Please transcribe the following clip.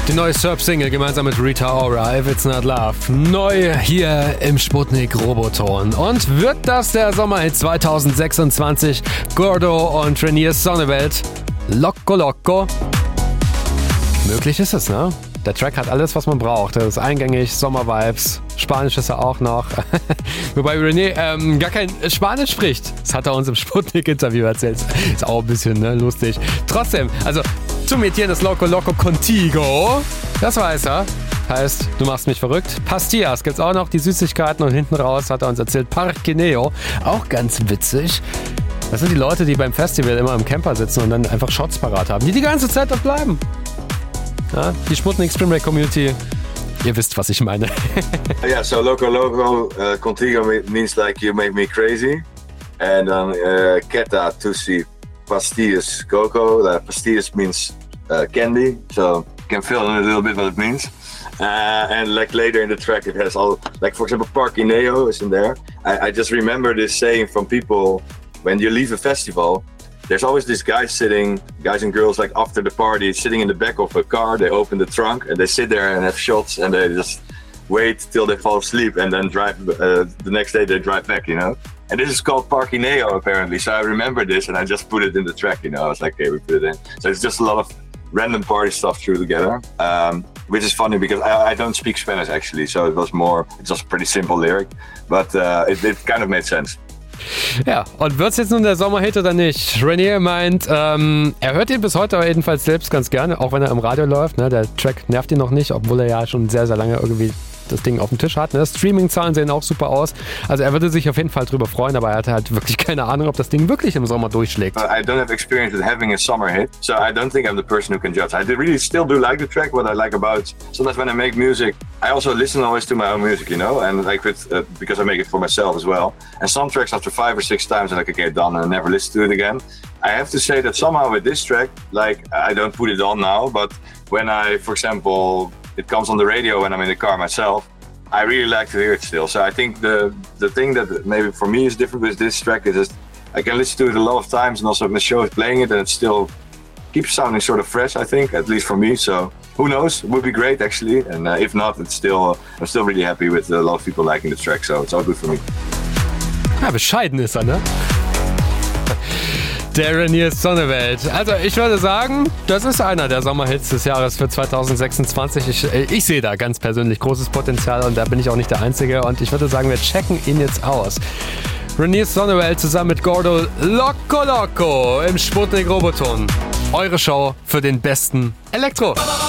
Die neue Surf-Single gemeinsam mit Rita Ora, If It's Not Love. Neu hier im Sputnik Roboton. Und wird das der Sommerhit 2026? Gordo und Reinier Sonneveld. Loco Loco. Möglich ist es, ne? Der Track hat alles, was man braucht. Er ist eingängig, Sommervibes. Spanisch ist er auch noch. Wobei René gar kein Spanisch spricht. Das hat er uns im Sputnik-Interview erzählt. Ist auch ein bisschen lustig. Trotzdem, also zu metieren ist Loco Loco Contigo. Das weiß er. Heißt, du machst mich verrückt. Pastillas gibt's auch noch, die Süßigkeiten. Und hinten raus hat er uns erzählt, Parquineo. Auch ganz witzig. Das sind die Leute, die beim Festival immer im Camper sitzen und dann einfach Shots parat haben. Die ganze Zeit dort bleiben. Ja, die Sputnik Spring Break Community, ihr wisst, was ich meine. Yeah, so Loco Loco Contigo means like you make me crazy. And then Keta Tusi Pastillas Coco. Pastillas means candy, so you can fill in a little bit what it means. And like later in the track it has all, like for example Parquineo is in there. I just remember this saying from people when you leave a festival. There's always this guys and girls like after the party sitting in the back of a car, they open the trunk and they sit there and have shots and they just wait till they fall asleep and then drive, the next day they drive back, you know? And this is called Parquineo apparently, so I remember this and I just put it in the track, you know? I was like, okay, we put it in. So it's just a lot of random party stuff through together, which is funny because I don't speak Spanish actually, so it's just a pretty simple lyric, but it kind of made sense. Ja, und wird's jetzt nun der Sommerhit oder nicht? Reinier meint, er hört ihn bis heute aber jedenfalls selbst ganz gerne, auch wenn er im Radio läuft. Ne? Der Track nervt ihn noch nicht, obwohl er ja schon sehr, sehr lange irgendwie das Ding auf dem Tisch hat. Ne? Streaming-Zahlen sehen auch super aus. Also er würde sich auf jeden Fall drüber freuen, aber er hatte halt wirklich keine Ahnung, ob das Ding wirklich im Sommer durchschlägt. I don't have experience with having a summer hit, so I don't think I'm the person who can judge. I really still do like the track. What I like about sometimes when I make music, I also listen always to my own music, you know, and like because I make it for myself as well. And some tracks after 5 or 6 times, I'm like, okay, done, and I never listen to it again. I have to say that somehow with this track, like I don't put it on now, but when I, for example, it comes on the radio when I'm in the car myself, I really like to hear it still. So I think the thing that maybe for me is different with this track is just I can listen to it a lot of times and also when the show is playing it and it still keeps sounding sort of fresh, I think, at least for me. So who knows? It would be great actually. And if not, I'm still really happy with a lot of people liking the track. So it's all good for me. Ja, bescheiden ist er, ne? Der Reinier Sonneveld. Also ich würde sagen, das ist einer der Sommerhits des Jahres für 2026. Ich sehe da ganz persönlich großes Potenzial und da bin ich auch nicht der Einzige. Und ich würde sagen, wir checken ihn jetzt aus. Reinier Sonneveld zusammen mit Gordo, Loco Loco im Sputnik Roboton. Eure Show für den besten Elektro.